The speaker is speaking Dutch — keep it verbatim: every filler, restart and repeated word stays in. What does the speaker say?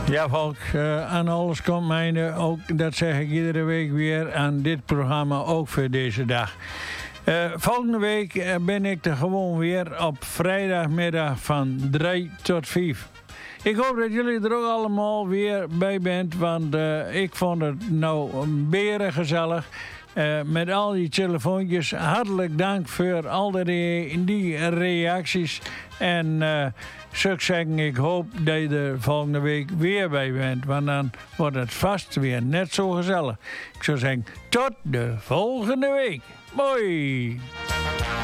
Ja, Volk, uh, aan alles komt mijne. Ook, dat zeg ik iedere week weer aan dit programma, ook voor deze dag. Uh, volgende week uh, ben ik er gewoon weer op vrijdagmiddag van drie tot vijf. Ik hoop dat jullie er ook allemaal weer bij bent, want uh, ik vond het nou een beren gezellig. Uh, met al die telefoontjes. Hartelijk dank voor al de re- die reacties. En uh, zou ik zeggen, ik hoop dat je er volgende week weer bij bent. Want dan wordt het vast weer net zo gezellig. Ik zou zeggen, tot de volgende week. Mooi!